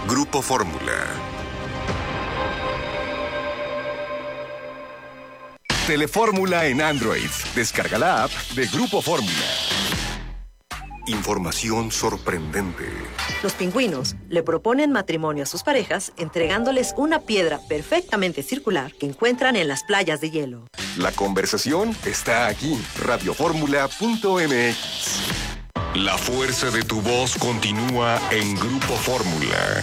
Grupo Fórmula. Telefórmula en Android. Descarga la app de Grupo Fórmula. Información sorprendente. Los pingüinos le proponen matrimonio a sus parejas entregándoles una piedra perfectamente circular que encuentran en las playas de hielo. La conversación está aquí. Radioformula.mx. La fuerza de tu voz continúa en Grupo Fórmula.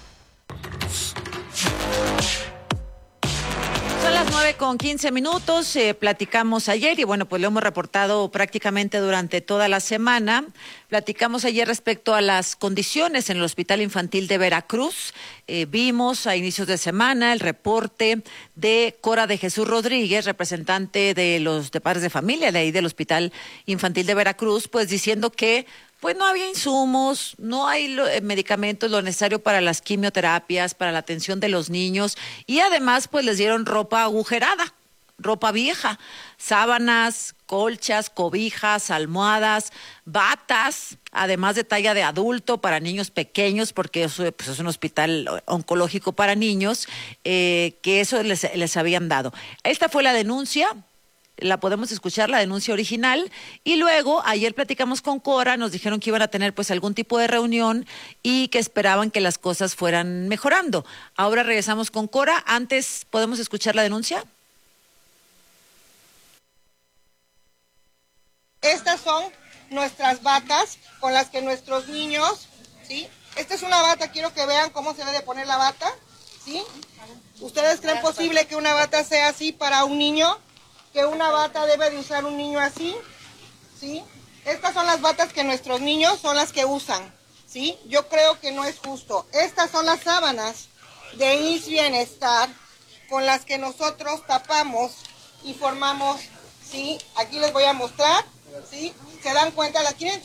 Son las 9:15. Platicamos ayer y bueno, pues lo hemos reportado prácticamente durante toda la semana. Platicamos ayer respecto a las condiciones en el Hospital Infantil de Veracruz. Vimos a inicios de semana el reporte de Cora de Jesús Rodríguez, representante de padres de familia de ahí del Hospital Infantil de Veracruz, pues diciendo que pues no había insumos, no hay medicamentos, lo necesario para las quimioterapias, para la atención de los niños y además pues les dieron ropa agujerada, ropa vieja, sábanas, colchas, cobijas, almohadas, batas, además de talla de adulto para niños pequeños, porque eso pues, es un hospital oncológico para niños, que eso les habían dado. Esta fue la denuncia. La podemos escuchar, la denuncia original, y luego ayer platicamos con Cora, nos dijeron que iban a tener pues algún tipo de reunión y que esperaban que las cosas fueran mejorando. Ahora regresamos con Cora. Antes, ¿podemos escuchar la denuncia? Estas son nuestras batas con las que nuestros niños, ¿sí? Esta es una bata, quiero que vean cómo se debe de poner la bata, ¿sí? ¿Ustedes creen posible que una bata sea así para un niño? ¿Que una bata debe de usar un niño así? ¿Sí? Estas son las batas que nuestros niños son las que usan, ¿sí? Yo creo que no es justo. Estas son las sábanas de IMSS Bienestar con las que nosotros tapamos y formamos, ¿sí? Aquí les voy a mostrar, ¿sí? Se dan cuenta, la quieren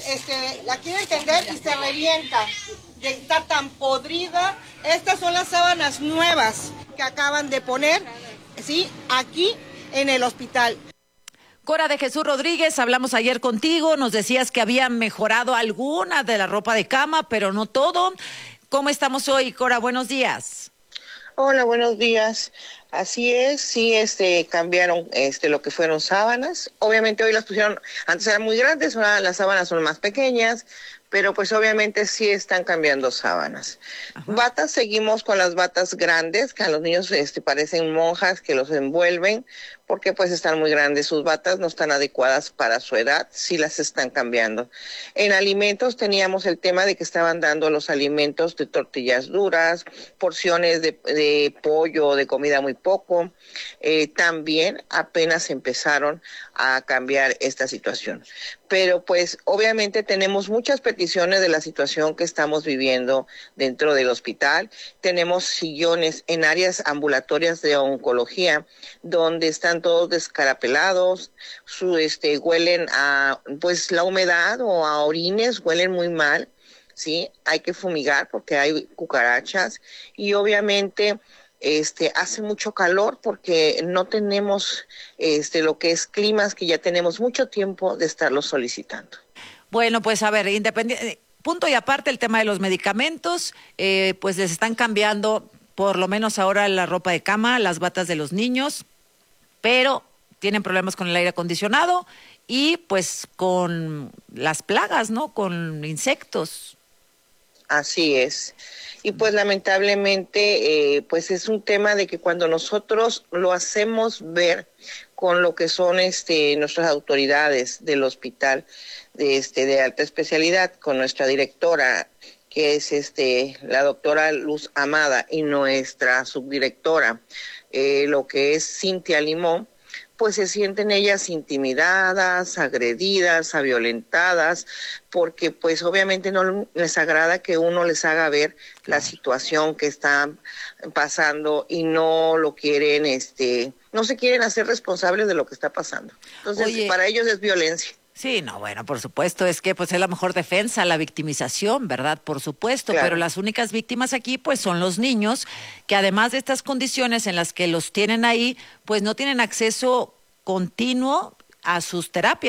tender y se revienta. Está tan podrida. Estas son las sábanas nuevas que acaban de poner, ¿sí? Aquí en el hospital. Cora de Jesús Rodríguez, hablamos ayer contigo, nos decías que había mejorado alguna de la ropa de cama, pero no todo. ¿Cómo estamos hoy, Cora? Buenos días. Hola, buenos días. Así es, sí, cambiaron lo que fueron sábanas. Obviamente hoy las pusieron, antes eran muy grandes, ahora las sábanas son más pequeñas, pero pues obviamente sí están cambiando sábanas. Ajá. Batas, seguimos con las batas grandes, que a los niños parecen monjas que los envuelven, porque pues están muy grandes sus batas, no están adecuadas para su edad, sí las están cambiando. En alimentos teníamos el tema de que estaban dando los alimentos de tortillas duras, porciones de pollo, de comida muy poco. También apenas empezaron a cambiar esta situación. Pero pues obviamente tenemos muchas peticiones de la situación que estamos viviendo dentro del hospital. Tenemos sillones en áreas ambulatorias de oncología donde están todos descarapelados, huelen a pues la humedad o a orines, huelen muy mal, ¿sí? Hay que fumigar porque hay cucarachas y obviamente hace mucho calor porque no tenemos lo que es climas que ya tenemos mucho tiempo de estarlo solicitando. Bueno, pues a ver, punto y aparte el tema de los medicamentos, pues les están cambiando por lo menos ahora la ropa de cama, las batas de los niños, pero tienen problemas con el aire acondicionado y pues con las plagas, ¿no? Con insectos. Así es. Y pues lamentablemente pues es un tema de que cuando nosotros lo hacemos ver con lo que son nuestras autoridades del hospital de alta especialidad, con nuestra directora que es la doctora Luz Amada y nuestra subdirectora lo que es Cintia Limón, pues se sienten ellas intimidadas, agredidas, violentadas, porque pues obviamente no les agrada que uno les haga ver la situación que están pasando y no lo quieren, no se quieren hacer responsables de lo que está pasando. Entonces, para ellos es violencia. Sí, no, bueno, por supuesto, es que pues es la mejor defensa, la victimización, ¿verdad? Por supuesto, claro. Pero las únicas víctimas aquí pues son los niños, que además de estas condiciones en las que los tienen ahí, pues no tienen acceso continuo a sus terapias.